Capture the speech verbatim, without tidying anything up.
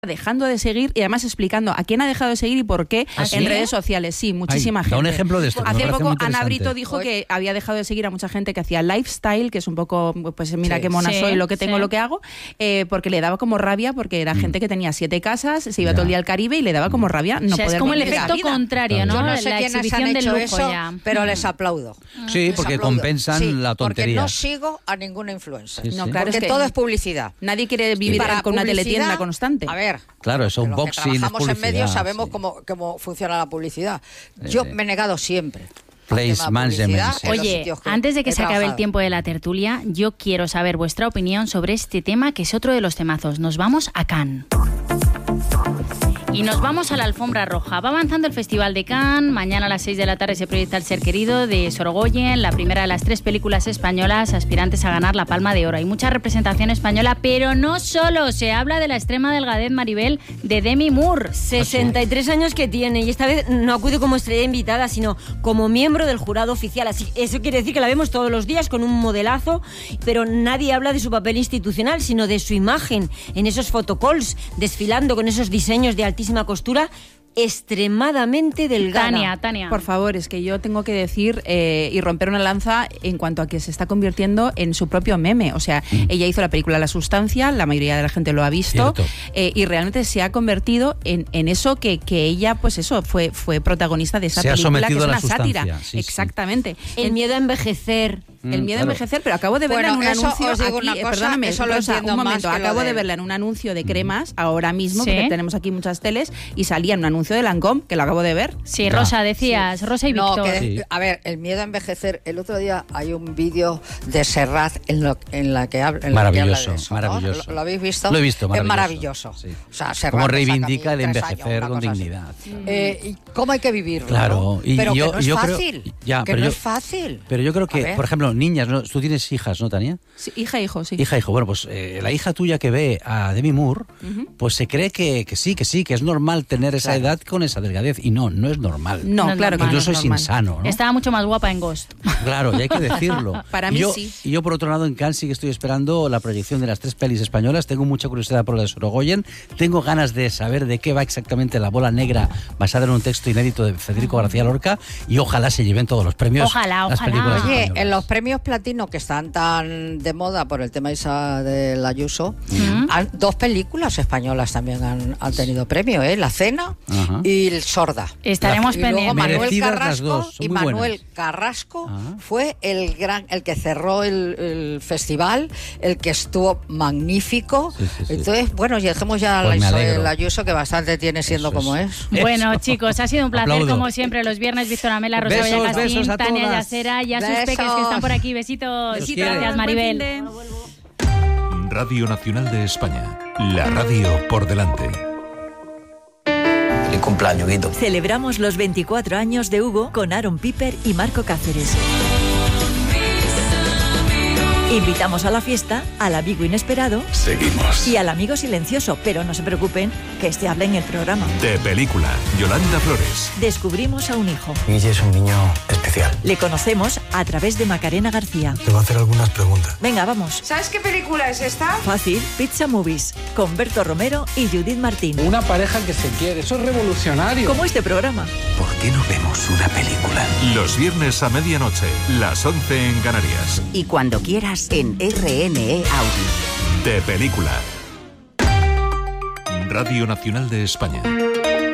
dejando de seguir y además explicando a quién ha dejado de seguir y por qué ¿Ah, sí? en redes sociales. Sí, muchísima Ay, gente. da un ejemplo de esto. Hace me poco parece muy Ana interesante. Brito dijo que había dejado de seguir a mucha gente que hacía lifestyle, que es un poco, pues mira Sí. qué mona Sí, soy, lo que tengo, sí. lo que hago, eh, porque le daba como rabia, porque era Mm. gente que tenía siete casas, se iba Ya. todo el día al Caribe y le daba como rabia no o sea, poder es como el vivir la efecto vida. contrario, ¿no? Yo no sé la quiénes han exhibición del hecho lujo eso, ya. pero les aplaudo. Sí, Les porque aplaudo. compensan Sí, la porque tontería. no sigo a ninguna influencer. Sí, sí. No, claro, Porque es que todo es publicidad. nadie quiere vivir Para con una publicidad, teletienda constante. A ver, Claro, eso, que un los que boxing es trabajamos en publicidad, medios sabemos sí. cómo, cómo funciona la publicidad. Yo Eh, me he negado siempre. al place tema de management, publicidad sí. en los Oye, sitios que antes de que he se acabe el trabajado. tiempo de la tertulia, yo quiero saber vuestra opinión sobre este tema, que es otro de los temazos. Nos vamos a Cannes. Y nos vamos a la alfombra roja. Va avanzando el Festival de Cannes. Mañana a las seis de la tarde se proyecta El ser querido de Sorogoyen, la primera de las tres películas españolas aspirantes a ganar la Palma de Oro. Hay mucha representación española, pero no solo. Se habla de la extrema delgadez, Maribel, de Demi Moore. sesenta y tres años que tiene y esta vez no acude como estrella invitada, sino como miembro del jurado oficial. Así, eso quiere decir que la vemos todos los días con un modelazo, pero nadie habla de su papel institucional, sino de su imagen en esos photocalls, desfilando con esos diseños de altísima costura, extremadamente delgada. Tania, Tania. Por favor, es que yo tengo que decir eh, y romper una lanza en cuanto a que se está convirtiendo en su propio meme. O sea, Mm. ella hizo la película La Sustancia, la mayoría de la gente lo ha visto, Cierto. eh, y realmente se ha convertido en, en eso que, que ella, pues eso, fue, fue protagonista de esa Se ha película, que es sometido a la una sátira. sustancia, sí, sí. Exactamente. El miedo a envejecer. El Mm, miedo claro. a envejecer, pero acabo de verla Bueno, en un eso anuncio os digo aquí, una eh, cosa, perdóname, eso lo Rosa, entiendo un más momento, que lo acabo de del- verla en un anuncio de cremas ahora mismo, Sí. porque tenemos aquí muchas teles, y salía en un anuncio de Lancôme, que lo acabo de ver. Sí, Ya. Rosa, decías, Rosa y No, Víctor. que, Sí. a ver, el miedo a envejecer. El otro día hay un vídeo de Serrat en, lo, en la que habla, en la que habla Maravilloso, de eso, ¿no? maravilloso. ¿Lo, lo habéis visto? Lo he visto, Es maravilloso. maravilloso. Sí. O sea, Serrat Cómo te saca reivindica el mil, tres envejecer años, una con cosa así. dignidad. Eh, y ¿Cómo hay que vivirlo? Claro, ¿no? y pero yo- que no es yo creo- fácil. ya, que pero no yo- es fácil. Pero yo creo A que, ver. por ejemplo, niñas, ¿no? Tú tienes hijas, ¿no, Tania? Sí, hija, hijo, sí. Hija, hijo. Bueno, pues eh, la hija tuya que ve a Demi Moore, pues se cree que, que sí, que sí, que es normal tener esa Claro. edad con esa delgadez. Y no, no es normal. No, No es claro que normal. no Incluso es es normal. insano, ¿no? Estaba mucho más guapa en Ghost. Claro, y hay que decirlo. Para mí Y yo, sí. Y yo, por otro lado, en Cannes sí que estoy esperando la proyección de las tres pelis españolas. Tengo mucha curiosidad por la de Sorogoyen. Tengo ganas de saber de qué va exactamente La bola negra, basada en un texto inédito de Federico García Lorca. Y ojalá se lleven todos los premios. Ojalá, las ojalá. películas Oye, españolas. en los premios platino que están tan de moda por el tema esa de la Ayuso, Mm. han- dos películas españolas también han, han tenido premio, ¿eh? La Cena Ajá. y El Sorda. Estaremos y luego pendientes. Manuel Merecidas las Carrasco dos, son y muy Manuel buenas. Carrasco Ah. fue el gran, el que cerró el, el festival, el que estuvo magnífico. Sí, sí, sí. Entonces, bueno, y dejemos ya Pues me la alegro. Isabel Ayuso, que bastante tiene siendo Eso como es. es. Bueno, Eso. chicos, ha sido un placer, Aplaudo. como siempre, los viernes. Víctor Amela, Rosa Besos, Vallacastín, besos a Tania todas. Yacera y a sus Besos. peques que están por aquí. Besitos. Los Gracias, quiero. Maribel. Buen fin de- Radio Nacional de España. La radio por delante. Feliz cumpleaños, Guito. Celebramos los veinticuatro años de Hugo con Aaron Piper y Marco Cáceres. Invitamos a la fiesta al amigo inesperado Seguimos. y al amigo silencioso, pero no se preocupen, que este habla en el programa. De película. Yolanda Flores. Descubrimos a un hijo. Guille es un niño especial. Le conocemos a través de Macarena García. Te voy a hacer algunas preguntas. Venga, vamos. ¿Sabes qué película es esta? Fácil, Pizza Movies, con Berto Romero y Judith Martín. Una pareja que se quiere, eso es revolucionario. Como este programa. ¿Por qué no vemos una película? Los viernes a medianoche. Las once en Canarias. Y cuando quieras en R N E Audio. De película. Radio Nacional de España.